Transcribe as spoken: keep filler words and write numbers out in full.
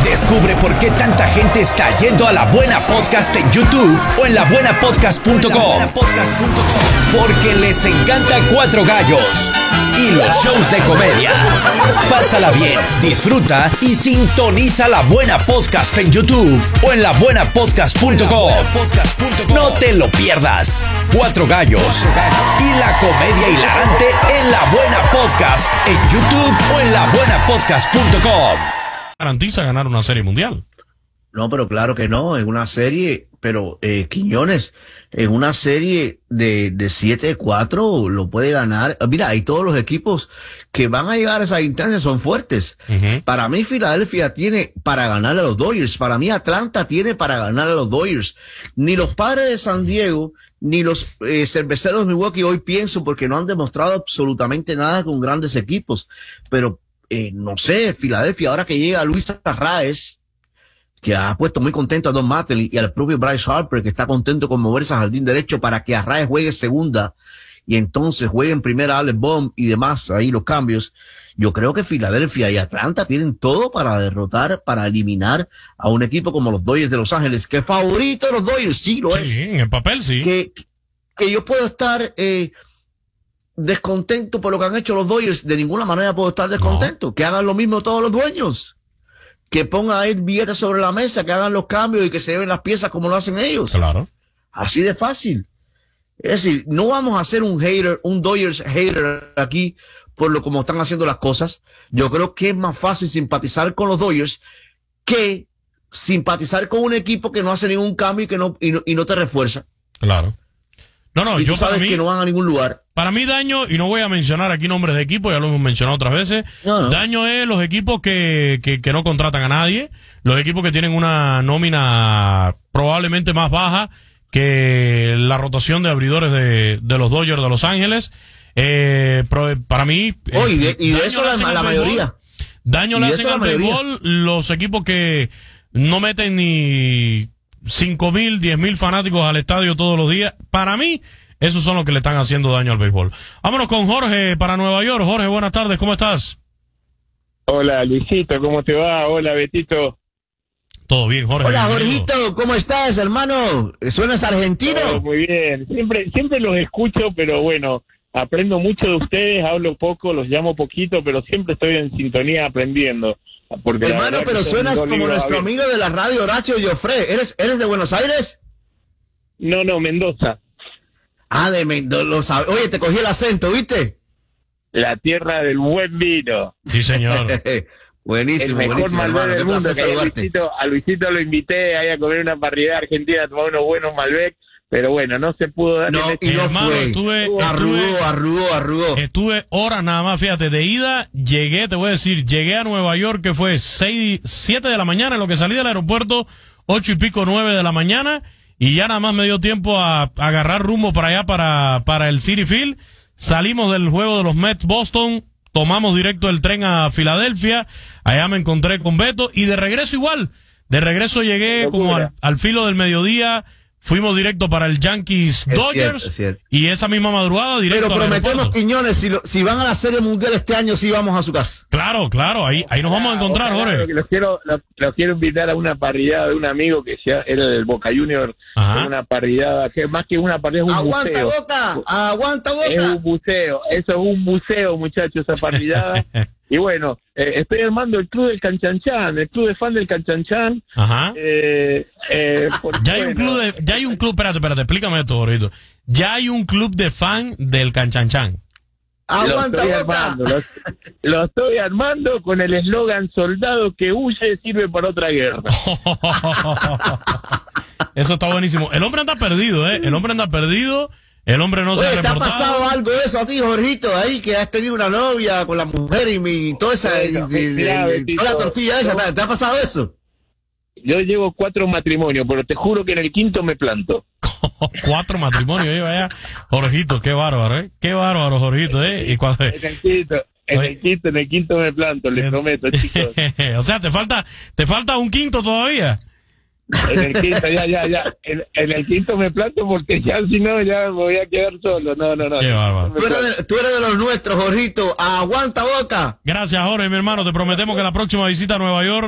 Descubre por qué tanta gente está yendo a La Buena Podcast en YouTube o en la buena podcast punto com. Porque les encanta Cuatro Gallos y los shows de comedia. Pásala bien, disfruta y sintoniza La Buena Podcast en YouTube o en la buena podcast punto com. No te lo pierdas. Cuatro Gallos y la comedia hilarante en La Buena Podcast en YouTube o en la buena podcast punto com. Garantiza ganar una serie mundial. No, pero claro que no, en una serie, pero eh, Quiñones, en una serie de, de siete cuatro lo puede ganar. Mira, y todos los equipos que van a llegar a esa instancia son fuertes. Uh-huh. Para mí Filadelfia tiene para ganar a los Dodgers, para mí Atlanta tiene para ganar a los Dodgers. Ni los Padres de San Diego, ni los eh, Cerveceros de Milwaukee hoy pienso porque no han demostrado absolutamente nada con grandes equipos, pero Eh, no sé, Filadelfia, ahora que llega Luis Arraez, que ha puesto muy contento a Don Mattingly y al propio Bryce Harper, que está contento con moverse al jardín derecho para que Arraez juegue segunda y entonces juegue en primera Alec Bohm y demás, ahí los cambios. Yo creo que Filadelfia y Atlanta tienen todo para derrotar, para eliminar a un equipo como los Dodgers de Los Ángeles, que favorito de los Dodgers, sí lo es. Sí, en el papel sí. Que, que yo puedo estar... Eh, descontento por lo que han hecho los Dodgers, de ninguna manera puedo estar descontento. No. Que hagan lo mismo todos los dueños. Que pongan ahí billetes sobre la mesa, que hagan los cambios y que se lleven las piezas como lo hacen ellos. Claro. Así de fácil. Es decir, no vamos a hacer un hater, un Dodgers hater aquí por lo como están haciendo las cosas. Yo creo que es más fácil simpatizar con los Dodgers que simpatizar con un equipo que no hace ningún cambio y que no, y no, y no te refuerza. Claro. No, no, y yo tú sabes para mí, que no van a ningún lugar. Para mí daño, y no voy a mencionar aquí nombres de equipos, ya lo hemos mencionado otras veces, no, no. Daño es los equipos que, que, que no contratan a nadie, los equipos que tienen una nómina probablemente más baja que la rotación de abridores de, de los Dodgers de Los Ángeles. Eh, pro, para mí... Oh, y de, y de eso la, la mayoría. Daño le hacen al béisbol los equipos que no meten ni cinco mil, diez mil fanáticos al estadio todos los días. Para mí, esos son los que le están haciendo daño al béisbol. Vámonos con Jorge para Nueva York. Jorge, buenas tardes, ¿cómo estás? Hola, Luisito, ¿cómo te va? Hola, Betito. Todo bien, Jorge. Hola, Jorgito, ¿cómo estás, hermano? ¿Suenas argentino? Todo muy bien. Siempre, siempre los escucho, pero bueno, aprendo mucho de ustedes, hablo poco, los llamo poquito, pero siempre estoy en sintonía aprendiendo. Porque hermano, pero suenas como nuestro amigo de la radio, Horacio Joffre. ¿Eres, ¿Eres de Buenos Aires? No, no, Mendoza. Ah, de Mendoza. Oye, te cogí el acento, ¿viste? La tierra del buen vino. Sí, señor. Buenísimo, el mejor buenísimo, Malbec del mundo. Que a, Luisito, a Luisito lo invité ahí a comer una parrilla argentina, a tomar unos buenos Malbec. Pero bueno, no se pudo dar. No, y no hermano, fue. Estuve, arrugó, estuve, arrugó, arrugó. Estuve horas nada más, fíjate, de ida, llegué, te voy a decir, llegué a Nueva York, que fue seis, siete de la mañana, en lo que salí del aeropuerto, ocho y pico, nueve de la mañana, y ya nada más me dio tiempo a, a agarrar rumbo para allá, para, para el Citi Field. Salimos del juego de los Mets Boston, tomamos directo el tren a Filadelfia, allá me encontré con Beto, y de regreso igual, de regreso llegué como al, al filo del mediodía. Fuimos directo para el Yankees es Dodgers cierto, es cierto. Y esa misma madrugada directo. Pero prometemos, Quiñones, si, lo, si van a la Serie Mundial este año, sí vamos a su casa. Claro, claro, ahí ahí nos vamos a encontrar, Jorge. Jorge. Los quiero, los, los quiero invitar a una parrillada de un amigo que sea, era del Boca Juniors. Una parrillada, que más que una parrillada es un aguanta buceo. Boca, aguanta Boca. Es un buceo, eso es un buceo, muchachos, esa parrillada. Y bueno, eh, estoy armando el club del Canchanchan, el club de fan del Canchanchan. Ajá. Eh, eh, porque, ya hay un bueno, club de, ya hay un club, espérate, espérate, explícame esto, Jorito. Ya hay un club de fan del Canchanchan. Aguanta, lo estoy Boca. armando, lo, lo estoy armando con el eslogan soldado que huye sirve para otra guerra. Eso está buenísimo. El hombre anda perdido, eh. El hombre anda perdido. El hombre no Oye, se ha ¿te reportado. ha pasado algo de eso a ti, Jorgito, ahí que has tenido una novia con la mujer y, mi, y toda esa Bueno, y, y, mira, y, Betito, toda la tortilla esa? yo- ¿Te ha pasado eso? Yo llevo cuatro matrimonios, pero te juro que en el quinto me planto. Cuatro matrimonios, eh, vaya. Jorgito, qué bárbaro, eh. Qué bárbaro, Jorgito, eh. Y cuando, En el quinto, en Oye. el quinto, en el quinto me planto, les prometo, chicos. o sea, te falta, te falta un quinto todavía. En el quinto, ya, ya, ya. En, en el quinto me planto porque ya si no, ya me voy a quedar solo. No, no, no. Qué bárbaro. Tú eres, de, tú eres de los nuestros, Jorgito. Aguanta, Boca. Gracias, Jorge, mi hermano. Te prometemos que la próxima visita a Nueva York